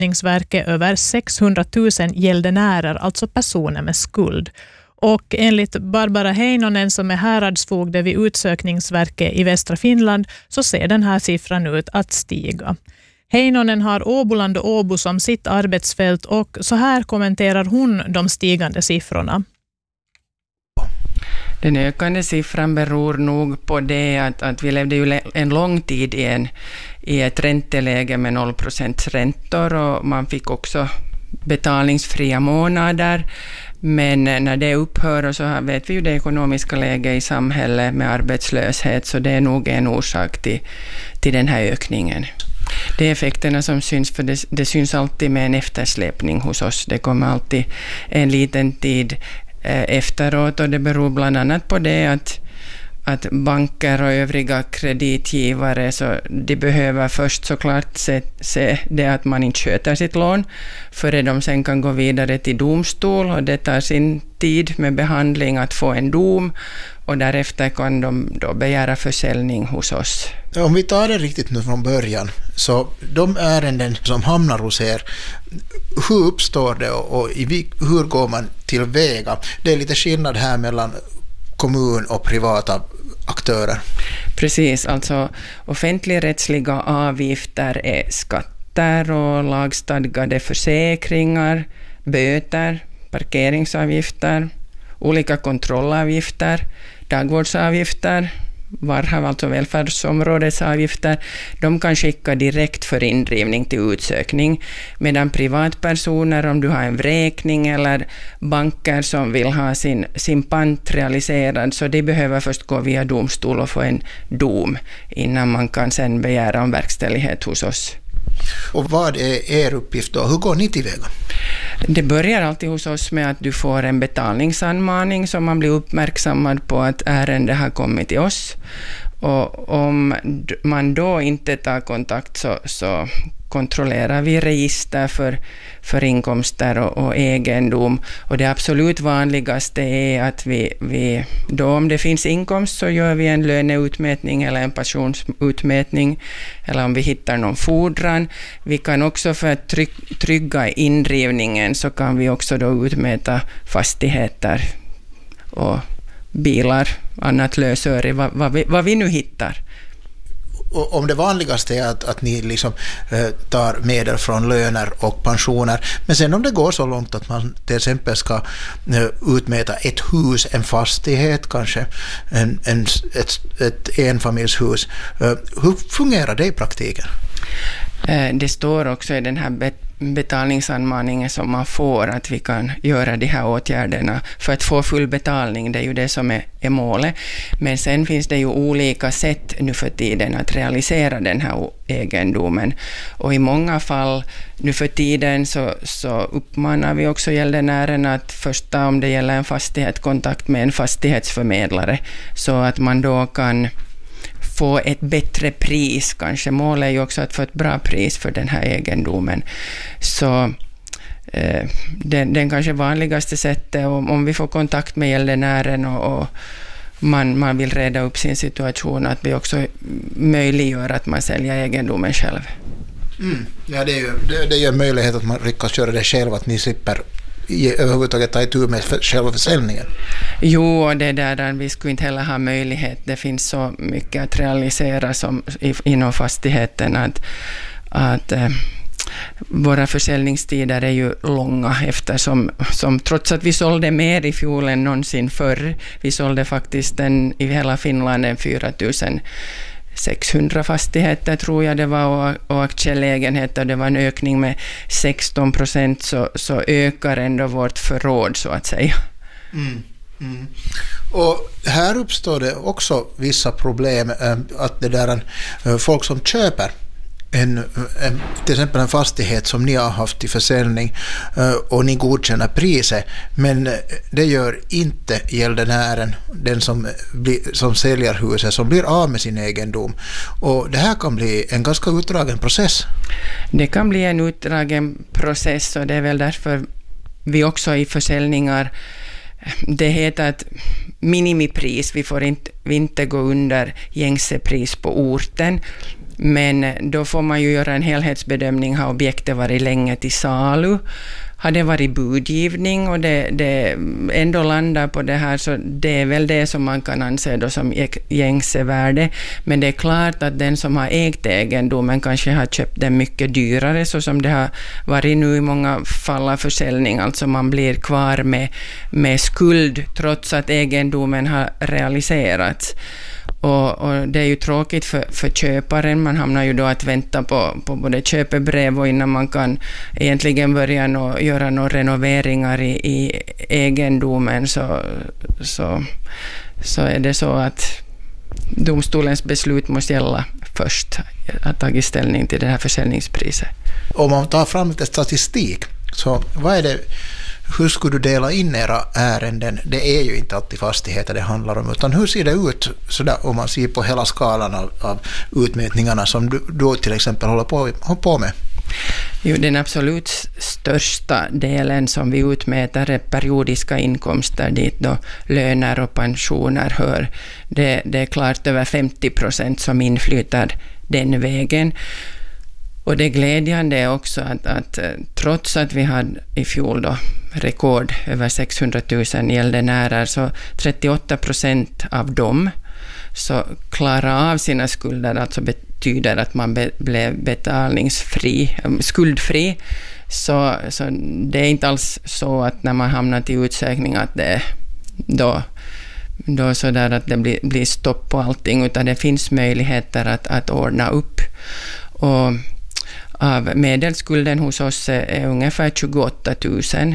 Utsökningsverket över 600 000 gäldenärer, alltså personer med skuld. Och enligt Barbara Heinonen som är häradsfogde vid Utsökningsverket i västra Finland så ser den här siffran ut att stiga. Heinonen har Åboland och Åbo som sitt arbetsfält och så här kommenterar hon de stigande siffrorna. Den ökande siffran beror nog på det att vi levde ju en lång tid i ett ränteläge med 0% räntor och man fick också betalningsfria månader. Men när det upphör så vet vi ju det ekonomiska läget i samhället med arbetslöshet, så det är nog en orsak till den här ökningen. Det är effekterna som syns, för det syns alltid med en eftersläpning hos oss. Det kommer alltid en liten tid efteråt och det beror bland annat på det att banker och övriga kreditgivare så de behöver först såklart se det att man inte sköter sitt lån före de sen kan gå vidare till domstol, och det tar sin tid med behandling att få en dom och därefter kan de då begära försäljning hos oss. Om vi tar det riktigt nu från början, så de ärenden som hamnar hos er, hur uppstår det och hur går man tillväga? Det är lite skillnad här mellan kommun och privata aktörer. Precis, alltså offentligrättsliga avgifter är skatter och lagstadgade försäkringar, böter, parkeringsavgifter, olika kontrollavgifter, dagvårdsavgifter, alltså välfärdsområdets avgifter. De kan skicka direkt för indrivning till utsökning, medan privatpersoner, om du har en vräkning eller banker som vill ha sin pant realiserad, så de behöver först gå via domstol och få en dom innan man kan sen begära om verkställighet hos oss. Och vad är er uppgift då? Hur går ni tillväga? Det börjar alltid hos oss med att du får en betalningsanmaning som man blir uppmärksammad på att ärende har kommit till oss. Och om man då inte tar kontakt så kontrollerar vi register för inkomster och egendom. Och det absolut vanligaste är att vi då, om det finns inkomst, så gör vi en löneutmätning eller en pensionsutmätning, eller om vi hittar någon fordran. Vi kan också, för att trygga indrivningen, så kan vi också då utmäta fastigheter och bilar, annat lösöre, vad vi nu hittar. Och om det vanligaste är att ni liksom tar medel från löner och pensioner, men sen om det går så långt att man till exempel ska utmäta ett hus, en fastighet, kanske ett enfamiljshus, hur fungerar det i praktiken? Det står också i den här betalningsanmaningen som man får att vi kan göra de här åtgärderna för att få full betalning. Det är ju det som är målet. Men sen finns det ju olika sätt nu för tiden att realisera den här egendomen. Och i många fall nu för tiden så uppmanar vi också gäldenärerna att först, om det gäller en fastighet, kontakt med en fastighetsförmedlare så att man då kan få ett bättre pris. Kanske målet är ju också att få ett bra pris för den här egendomen. Så den kanske vanligaste sättet, om vi får kontakt med gäldenären och man vill reda upp sin situation, att vi också möjliggör att man säljer egendomen själv. Ja, det gör möjlighet att man lyckas göra det själv, att ni slipper överhuvudtaget ta itu med själva försäljningen. Jo, och det där vi skulle inte heller ha möjlighet. Det finns så mycket att realisera inom fastigheten att våra försäljningstider är ju långa, eftersom trots att vi sålde mer i fjol än någonsin förr. Vi sålde faktiskt i hela Finland 4600 fastigheter tror jag det var, och aktielägenheter, det var en ökning med 16%, så ökar ändå vårt förråd så att säga. Och här uppstår det också vissa problem, att det där folk som köper till exempel en fastighet som ni har haft i försäljning och ni godkänner priset, men det gör inte gäldenären, den som säljer huset, som blir av med sin egendom. Och det här kan bli en ganska utdragen process. Det kan bli en utdragen process, och det är väl därför vi också i försäljningar, det heter att minimipris, vi får inte gå under gängse pris på orten. Men då får man ju göra en helhetsbedömning. Har objektet varit länge till salu? Har det varit budgivning och det ändå landar på det här, så det är väl det som man kan anse då som gängse värde. Men det är klart att den som har ägt egendomen kanske har köpt den mycket dyrare, så som det har varit nu i många fall av försäljning. Alltså man blir kvar med skuld trots att egendomen har realiserats. Och det är ju tråkigt för köparen. Man hamnar ju då att vänta på både köpebrev och innan man kan egentligen börja göra några renoveringar i egendomen, så är det så att domstolens beslut måste gälla först, att ta ställning till det här försäljningspriset. Om man tar fram lite statistik, så vad är det? Hur skulle du dela in era ärenden? Det är ju inte alltid fastigheter det handlar om, utan hur ser det ut så där, om man ser på hela skalan av utmätningarna som du till exempel håller på med? Jo, den absolut största delen som vi utmäter är periodiska inkomster, dit då löner och pensioner hör. Det är klart över 50% som inflyter den vägen. Och det glädjande är också att trots att vi hade i fjol då rekord över 600 000 gäldenärer, så 38% av dem så klarar av sina skulder, alltså betyder att man blev skuldfri. Så det är inte alls så att när man hamnar i utsökning att det då så där att det blir stopp på allting, utan det finns möjligheter att ordna upp. Och av medelskulden hos oss är ungefär 28 000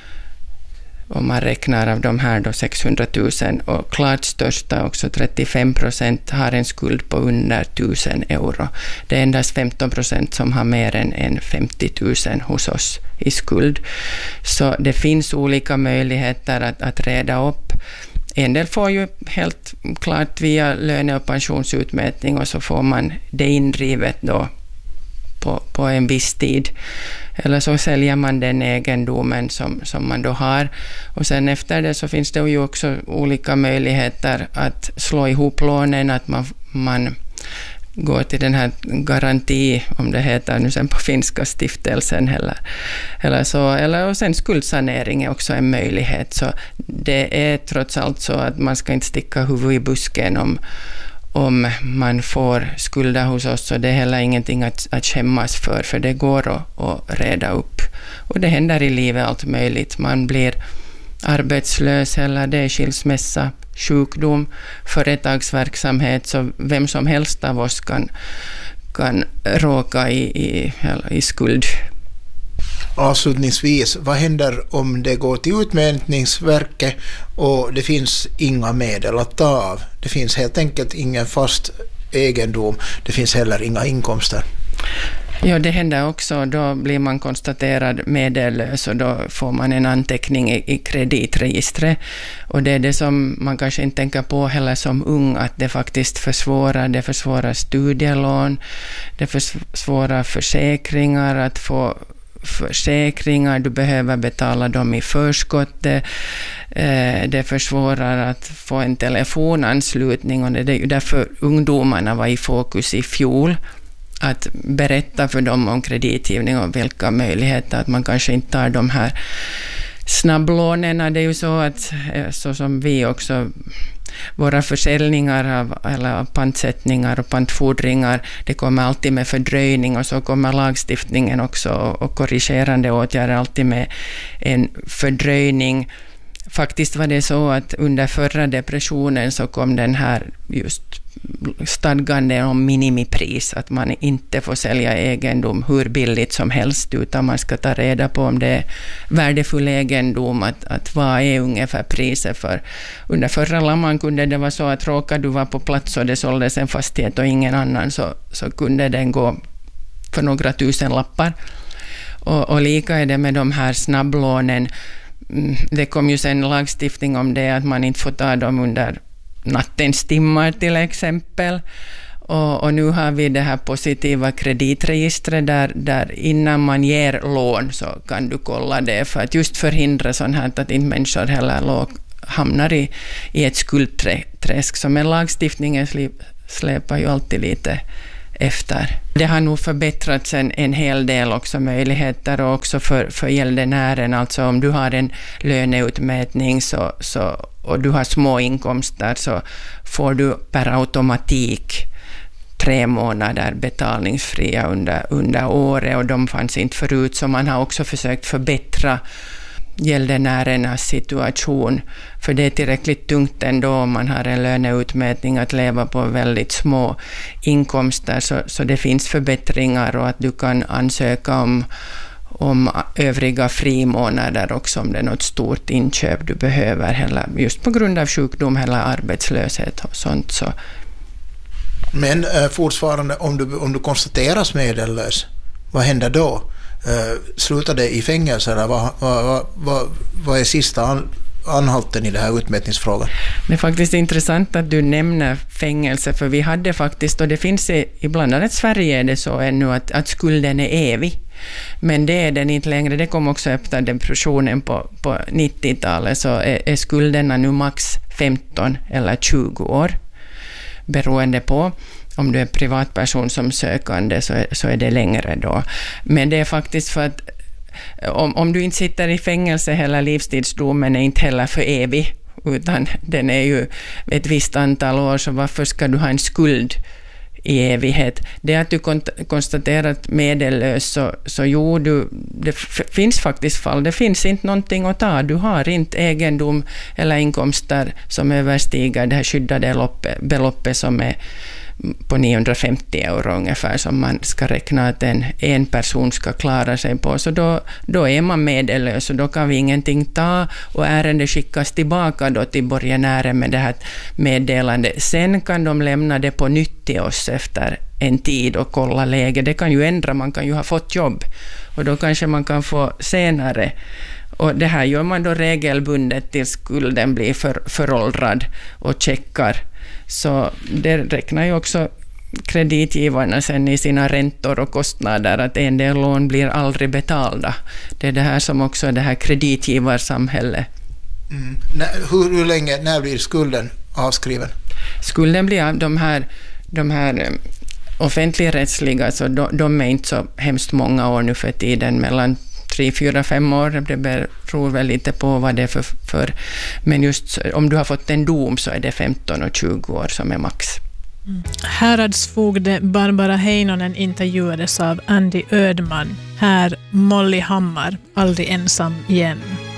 om man räknar av de här då 600 000, och klart största också 35% har en skuld på under 1000 euro. Det är endast 15% som har mer än 50 000 hos oss i skuld. Så det finns olika möjligheter att reda upp. En del får ju helt klart via löne- och pensionsutmätning, och så får man det indrivet då på en viss tid. Eller så säljer man den egendomen som man då har. Och sen efter det så finns det ju också olika möjligheter att slå ihop lånen, att man går till den här garanti, om det heter nu sen på finska, stiftelsen eller så. Och sen skuldsanering är också en möjlighet. Så det är trots allt så att man ska inte sticka huvudet i busken om man får skulder hos oss, så det är heller ingenting att skämmas för det går att reda upp. Och det händer i livet allt möjligt. Man blir arbetslös, eller det är skilsmässa, sjukdom, företagsverksamhet, så vem som helst av oss kan råka i skuld. Avslutningsvis, vad händer om det går till Utmätningsverket och det finns inga medel att ta av? Det finns helt enkelt ingen fast egendom, det finns heller inga inkomster. Ja, det händer också. Då blir man konstaterad medellös, och då får man en anteckning i kreditregistret. Och det är det som man kanske inte tänker på heller som ung, att det faktiskt försvårar studielån, det försvårar försäkringar, att få försäkringar, du behöver betala dem i förskott, det försvårar att få en telefonanslutning, och det är ju därför ungdomarna var i fokus i fjol, att berätta för dem om kreditgivning och vilka möjligheter, att man kanske inte tar de här snabblånen. Det är ju så att, så som vi också, våra försäljningar av pantsättningar och pantfordringar, det kommer alltid med fördröjning, och så kommer lagstiftningen också och korrigerande åtgärder alltid med en fördröjning. Faktiskt var det så att under förra depressionen så kom den här just stadgande om minimipris, att man inte får sälja egendom hur billigt som helst, utan man ska ta reda på om det är värdefull egendom, att vad är ungefär priset för. Under förra lamman kunde det vara så att råkade du vara på plats och det såldes en fastighet och ingen annan, så kunde den gå för några tusen lappar. Och lika är det med de här snabblånen. Det kom ju sen lagstiftning om det, att man inte får ta dem under nattens timmar till exempel. Och nu har vi det här positiva kreditregistret där innan man ger lån så kan du kolla det, för att just förhindra sånt här, att inte människor heller hamnar i ett skuldträsk. Så med lagstiftningen släpar ju alltid lite efter. Det har nog förbättrats en hel del också, möjligheter och också för gäldenären. Alltså om du har en löneutmätning och du har små inkomster, så får du per automatik 3 månader betalningsfria under året, och de fanns inte förut, så man har också försökt förbättra gäldenärernas situation, för det är tillräckligt tungt ändå om man har en löneutmätning att leva på väldigt små inkomster, så det finns förbättringar, och att du kan ansöka om övriga frimånader också om det är något stort inköp du behöver, eller just på grund av sjukdom eller arbetslöshet och sånt. Så. Men fortfarande, om du konstateras medellös, vad händer då? Slutar det i fängelse, eller vad är sista anhalten i det här utmätningsfrågan? Det är faktiskt intressant att du nämner fängelse, för vi hade faktiskt, och det finns ibland annat Sverige är det så ännu, att skulden är evig. Men det är den inte längre. Det kom också efter depressionen på 90-talet, så är skulderna nu max 15 eller 20 år. Beroende på om du är privatperson som sökande, så är det längre då. Men det är faktiskt för att om du inte sitter i fängelse, hela livstidsdomen är inte heller för evig, utan den är ju ett visst antal år, så varför ska du ha en skuld i evighet? Det är att du konstaterat medellös, så jo, det finns faktiskt fall, det finns inte någonting att ta, du har inte egendom eller inkomster som överstiger det här skyddade beloppet som är på 950 euro ungefär, som man ska räkna att en person ska klara sig på, så då är man medellös, och då kan vi ingenting ta, och ärendet skickas tillbaka då till borgenären med det här meddelandet. Sen kan de lämna det på nytt till oss efter en tid och kolla läget. Det kan ju ändra, man kan ju ha fått jobb, och då kanske man kan få senare. Och det här gör man då regelbundet tills skulden blir föråldrad och checkar. Så det räknar ju också kreditgivarna sen i sina räntor och kostnader, att en del lån blir aldrig betalda. Det är det här som också är det här kreditgivarsamhället. Mm. Hur länge, när blir skulden avskriven? Skulden blir av de här offentligrättsliga, så de är inte så hemskt många år nu för tiden, mellan 3, 4, 5 år, det beror väl lite på vad det är för. Men just om du har fått en dom, så är det 15 och 20 år som är max. Häradsfogde Barbara Heinonen intervjuades av Andy Ödman. Här Molly Hammar, Aldrig ensam igen.